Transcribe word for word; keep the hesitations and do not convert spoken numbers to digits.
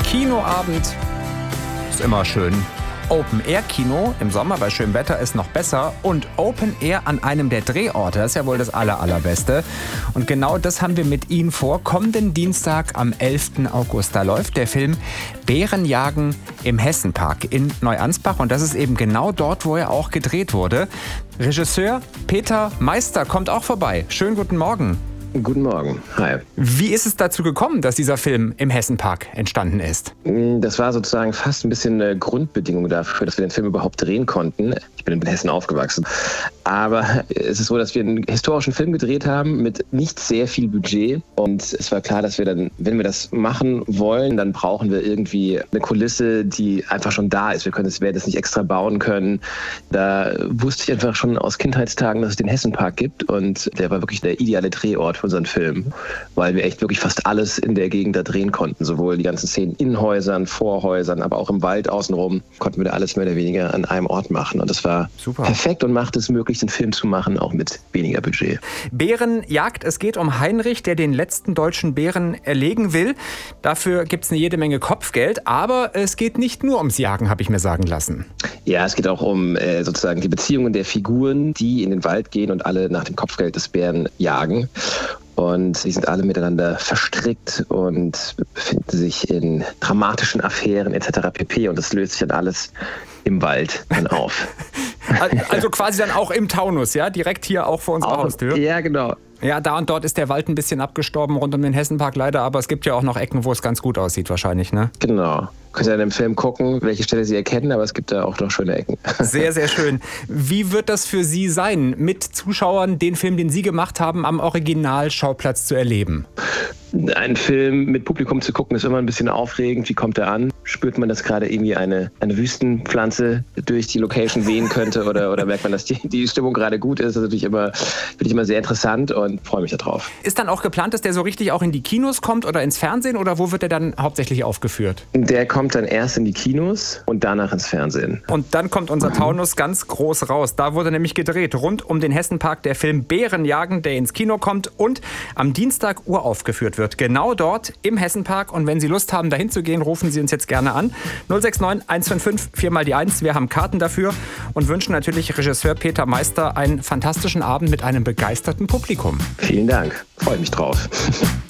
Kinoabend ist immer schön. Open-Air-Kino im Sommer bei schönem Wetter ist noch besser und Open-Air an einem der Drehorte, das ist ja wohl das aller, allerbeste. Und genau das haben wir mit Ihnen vor. Kommenden Dienstag am elften August, da läuft der Film Bärenjagen im Hessenpark in Neuansbach und das ist eben genau dort, wo er auch gedreht wurde. Regisseur Peter Meister kommt auch vorbei. Schönen guten Morgen. Guten Morgen. Hi. Wie ist es dazu gekommen, dass dieser Film im Hessenpark entstanden ist? Das war sozusagen fast ein bisschen eine Grundbedingung dafür, dass wir den Film überhaupt drehen konnten. Ich bin in Hessen aufgewachsen. Aber es ist so, dass wir einen historischen Film gedreht haben mit nicht sehr viel Budget. Und es war klar, dass wir dann, wenn wir das machen wollen, dann brauchen wir irgendwie eine Kulisse, die einfach schon da ist. Wir können es, werden das nicht extra bauen können. Da wusste ich einfach schon aus Kindheitstagen, dass es den Hessenpark gibt. Und der war wirklich der ideale Drehort für unseren Film, weil wir echt wirklich fast alles in der Gegend da drehen konnten. Sowohl die ganzen Szenen in Häusern, vor Häusern, aber auch im Wald außenrum konnten wir da alles mehr oder weniger an einem Ort machen. Und das war super perfekt und macht es möglich, einen Film zu machen, auch mit weniger Budget. Bärenjagd, es geht um Heinrich, der den letzten deutschen Bären erlegen will. Dafür gibt es eine jede Menge Kopfgeld, aber es geht nicht nur ums Jagen, habe ich mir sagen lassen. Ja, es geht auch um äh, sozusagen die Beziehungen der Figuren, die in den Wald gehen und alle nach dem Kopfgeld des Bären jagen. Und sie sind alle miteinander verstrickt und befinden sich in dramatischen Affären et cetera pp. Und das löst sich dann alles im Wald dann auf. Also quasi dann auch im Taunus, ja? Direkt hier auch vor unserer auch, Haustür? Ja, genau. Ja, da und dort ist der Wald ein bisschen abgestorben rund um den Hessenpark leider, aber es gibt ja auch noch Ecken, wo es ganz gut aussieht wahrscheinlich, ne? Genau. Könnt ihr in dem Film gucken, welche Stelle Sie erkennen, aber es gibt da auch noch schöne Ecken. Sehr, sehr schön. Wie wird das für Sie sein, mit Zuschauern den Film, den Sie gemacht haben, am Originalschauplatz zu erleben? Einen Film mit Publikum zu gucken, ist immer ein bisschen aufregend. Wie kommt er an? Spürt man, dass gerade irgendwie eine, eine Wüstenpflanze durch die Location wehen könnte oder, oder merkt man, dass die, die Stimmung gerade gut ist? Das ist natürlich immer, finde ich immer sehr interessant und freue mich darauf. Ist dann auch geplant, dass der so richtig auch in die Kinos kommt oder ins Fernsehen oder wo wird der dann hauptsächlich aufgeführt? Der kommt dann erst in die Kinos und danach ins Fernsehen. Und dann kommt unser Taunus ganz groß raus. Da wurde nämlich gedreht, rund um den Hessenpark, der Film Bärenjagen, der ins Kino kommt und am Dienstag uraufgeführt wird. Genau dort im Hessenpark. Und wenn Sie Lust haben, dahin zu gehen, rufen Sie uns jetzt gerne an. null sechs neun eins fünf fünf vier mal die eins. Wir haben Karten dafür und wünschen natürlich Regisseur Peter Meister einen fantastischen Abend mit einem begeisterten Publikum. Vielen Dank. Freue mich drauf.